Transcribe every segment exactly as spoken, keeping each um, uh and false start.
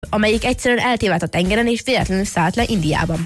amelyik egyszerűen eltévedt a tengeren, és véletlenül szállt le Indiában.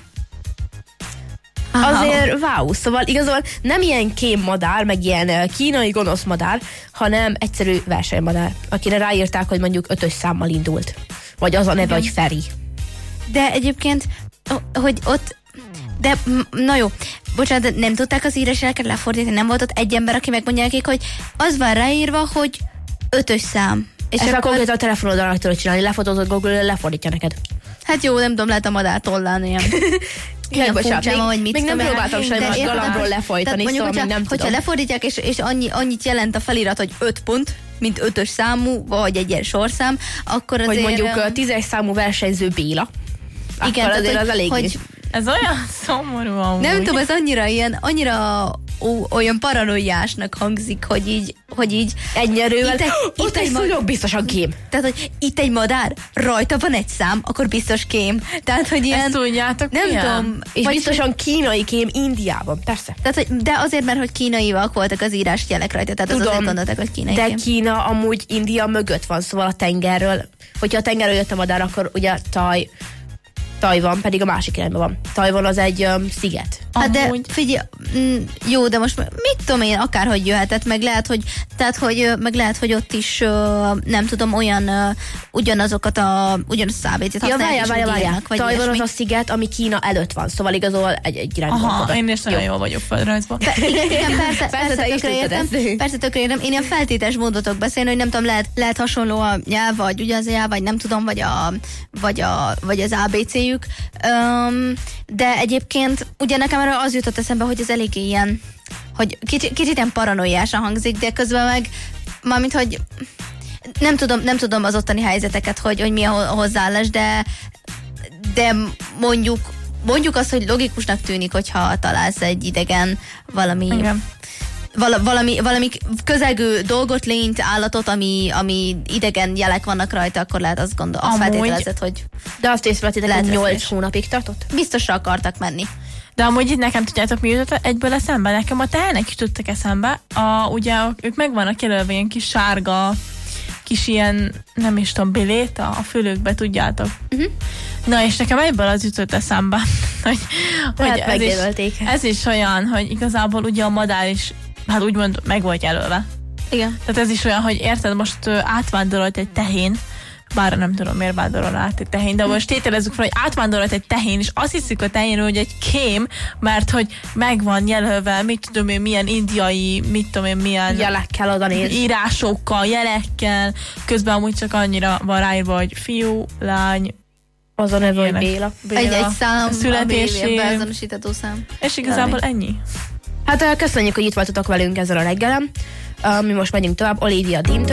Azért wow, szóval igazából nem ilyen kém madár, meg ilyen kínai gonosz madár, hanem egyszerű versenymadár, akire ráírták, hogy mondjuk ötös számmal indult. Vagy az a neve, hogy Feri. De egyébként, hogy ott, de na jó, bocsánat, de nem tudták az írásákat lefordítani, nem volt ott egy ember, aki megmondja nekik, hogy az van ráírva, hogy ötös szám. És ezt akkor konkrétan a telefonodon meg tudod csinálni, lefotózod Google-re, lefordítja neked. Hát jó, nem tudom, lehet a madár tollán ilyen. Igen, bocsánat, még, hogy mit még nem próbáltam sajnos galambról lefolytani, szóval hogyha, még nem hogyha tudom. lefordítják, és, és annyi, annyit jelent a felirat, hogy öt pont, mint ötös számú, vagy egy ilyen sorszám, akkor azért... Hogy mondjuk um, tízes számú versenyző Béla. Igen, akkor azért tehát, az elég. Hogy, ez olyan szomorú amúgy. Nem tudom, ez annyira ilyen, annyira ó, olyan paranoiásnak hangzik, hogy így, hogy így ennyi erővel, egy, ott egy szúnyog biztosan kém. Tehát, hogy itt egy madár, rajta van egy szám, akkor biztos kém. Tehát, hogy ilyen... Ezt tudjátok, nem milyen? tudom. És vagy biztosan kínai kém Indiában, persze. Tehát, hogy, de azért, mert hogy kínaiak voltak az írás jelek rajta, tehát tudom, az azért gondoltak, hogy kínai de kém. Kína amúgy India mögött van, szóval a tengerről, hogyha a tengerről jött a madár, akkor ugye Taj, Tajvan, pedig a másik irányban van. Tajvan az egy um, sziget. Hát de Amúgy. figyelj, mm, jó, de most mit tudom én, akárhogy jöhetett, meg lehet, hogy, tehát, hogy, meg lehet, hogy ott is, uh, nem tudom, olyan, uh, ugyanazokat a, ugyanazt az ábécét Ja, használják, várjál, várjál, várjál. Tajvan az ilyesmi. a sziget, ami Kína előtt van, szóval igazából egy, egy irányban. Aha, van. én is nagyon jól vagyok földrajzban. Pe- igen, igen, persze, persze, te is tökre tudtad értem, ezt. persze tökre értem. Én ilyen feltétes módotok beszélni, hogy nem tudom, lehet, lehet hasonló a nyelv, vagy ugyanaz a nyelv, vagy nem tudom, vagy, a, vagy, a, vagy az á bé cé-jük. Um, de egyébként ugye nekem erre az jutott eszembe, hogy ez eléggé ilyen, hogy kicsit, kicsit ilyen paranoiásan hangzik, de közben meg, mármint, hogy nem tudom, nem tudom az ottani helyzeteket, hogy, hogy mi a hozzáállás, de, de mondjuk mondjuk azt, hogy logikusnak tűnik, hogyha találsz egy idegen valami... Igen. Val- valami, valami közelgő dolgot, lényt, állatot, ami, ami idegen jelek vannak rajta, akkor lehet azt gondol, azt Amúgy- feltételezed, hogy De azt észrevettétek, Lehet hogy nyolc veszélyes. hónapig tartott? biztosra akartak menni. De amúgy itt nekem tudjátok, mi jutott egyből eszembe? Nekem a tehenek jutottak eszembe. A, ugye ők meg vannak jelölve ilyen kis sárga, kis ilyen, nem is tudom, biléta a fülükbe, tudjátok. Uh-huh. Na, és nekem egyből az jutott eszembe, hogy, hogy Hát ez, is, megjelölték. ez is olyan, hogy igazából ugye a madár is, hát úgymond meg volt jelölve. Igen. Tehát ez is olyan, hogy érted, most ö, átvándorolt egy tehén, bár nem tudom, miért vándorol át egy tehén, de most tételezzük fel, hogy átvándorolt egy tehén, és azt hiszik a tehénről, hogy egy kém, mert hogy meg van jelölve, mit tudom én, milyen indiai, mit tudom én, milyen Jelekkel oda néz. írásokkal, jelekkel, közben amúgy csak annyira van ráírva, hogy fiú, lány, Az a neve, hogy Ilyenek. Béla. Béla, Egy, egy szám, születési, a beazonosítató szám. és igazából ennyi. Hát köszönjük, hogy itt voltatok velünk ezen a reggelen. Mi most megyünk tovább Olivia Dean-től.